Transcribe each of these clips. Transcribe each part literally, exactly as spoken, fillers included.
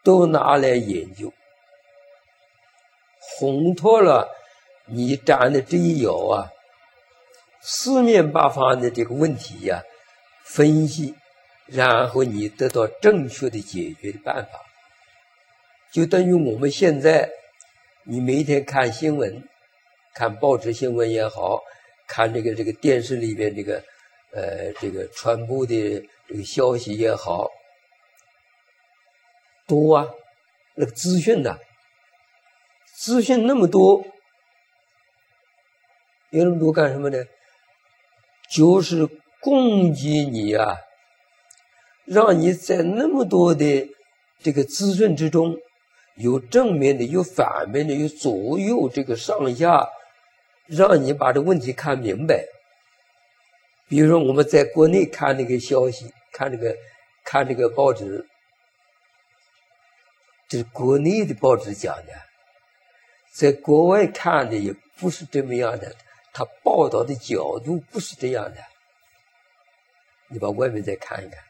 都拿来研究，烘托了你占的这一爻啊，四面八方的这个问题呀、啊，分析，然后你得到正确的解决的办法。就等于我们现在，你每一天看新闻，看报纸新闻也好，看这个这个电视里边这个呃这个传播的这个消息也好，多啊，那个资讯呐、啊，资讯那么多，有那么多干什么呢？就是供给你啊，让你在那么多的这个资讯之中，有正面的，有反面的，有左右这个上下，让你把这问题看明白。比如说我们在国内看那个消息，看这个看这个报纸，这是国内的报纸讲的，在国外看的也不是这么样的，他报道的角度不是这样的。你把外面再看一看，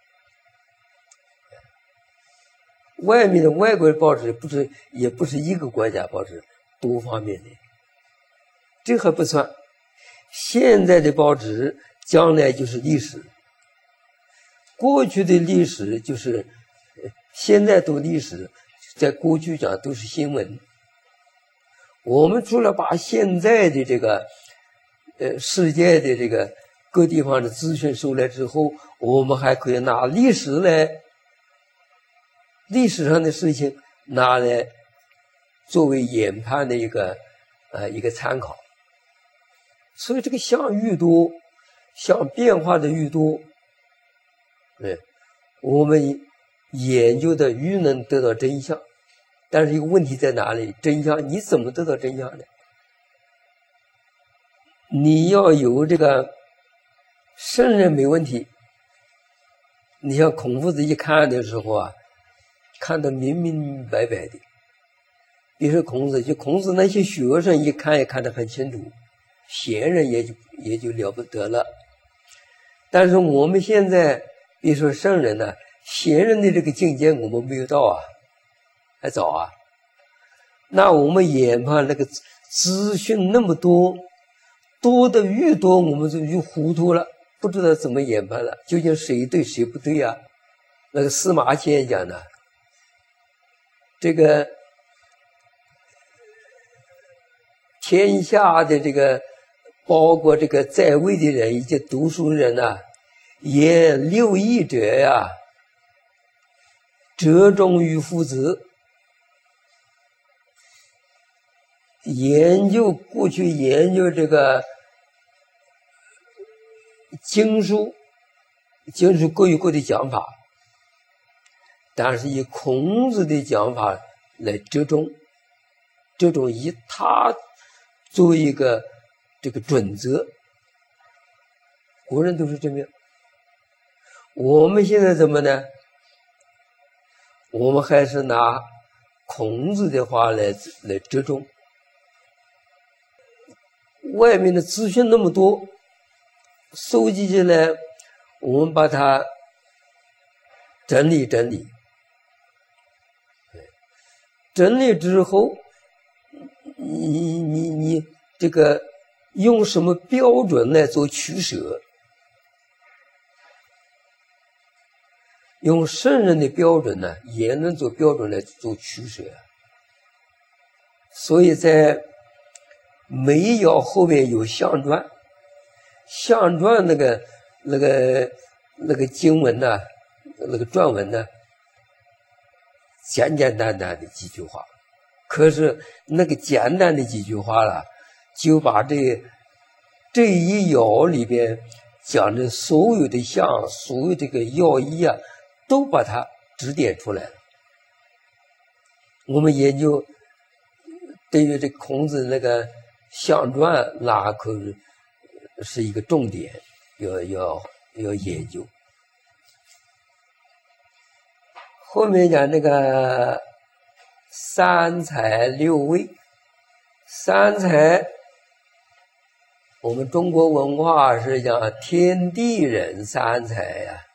外面的外国的报纸不是也不是一个国家报纸，多方面的，这还不算。现在的报纸将来就是历史，过去的历史就是现在读历史，在过去讲都是新闻。我们除了把现在的这个呃世界的这个各地方的资讯收来之后，我们还可以拿历史来历史上的事情拿来作为研判的一个呃一个参考。所以这个项愈多，项变化的愈多，对，我们研究的愈能得到真相。但是一个问题在哪里？真相你怎么得到真相呢？你要有这个圣人没问题。你像孔夫子一看的时候啊，看得明明白白的。比如说孔子，就孔子那些学生一看也看得很清楚，贤人也就也就了不得了。但是我们现在比如说圣人呢、啊，贤人的这个境界我们没有到啊，还早啊。那我们研判那个资讯那么多，多的愈多，我们就越糊涂了，不知道怎么研判了，究竟谁对谁不对啊？那个司马迁讲的，这个天下的这个包括这个在位的人以及读书人呐、啊，也六艺者呀、啊，折中于夫子。研究过去研究这个经书，经书各有各的讲法，但是以孔子的讲法来折中，这种以他作为一个这个准则，国人都是这样。我们现在怎么呢？我们还是拿孔子的话来来折中。外面的资讯那么多，收集起来，我们把它整理整理，整理之后，你你你这个用什么标准来做取舍？用圣人的标准呢，也能做标准来做取舍。所以在每一爻后面有象传，象传那个那个那个经文呢，那个传文呢，简简单单的几句话，可是那个简单的几句话了，就把这这一爻里边讲的所有的象，所有这个要义啊，都把它指点出来了。我们研究对于这孔子那个象传，那可是一个重点，要要要研究。后面讲那个三才六味，三才，我们中国文化是讲天地人三才呀、啊。